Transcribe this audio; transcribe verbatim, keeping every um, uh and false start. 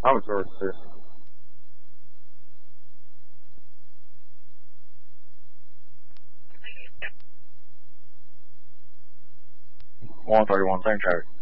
I was yours too. one thirty-one, same traffic.